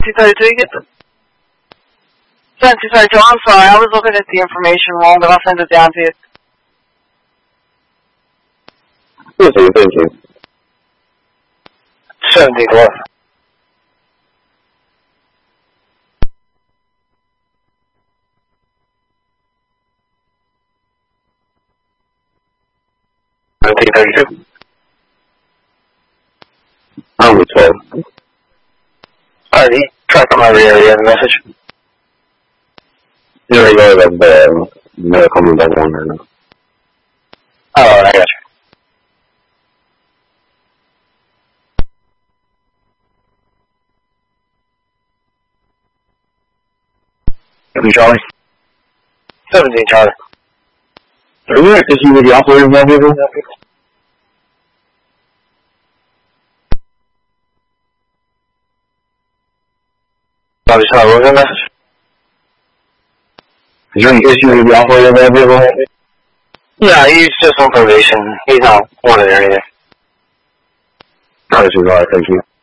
232, you get the... 232, I'm sorry, I was looking at the information wrong, but I'll send it down to you. Yes, sir, thank you. 74. I'm with 12. Alright, track on my rear, you have a message? Yeah, the medical move back on right now. Oh, I got you. Charlie? 17, Charlie. Are you active with the operator of that vehicle? Bobby, sorry, what was that message? Is there any issue with the operator of that vehicle? Yeah, he's just on probation. He's not wanted or anything. Alright, thank you.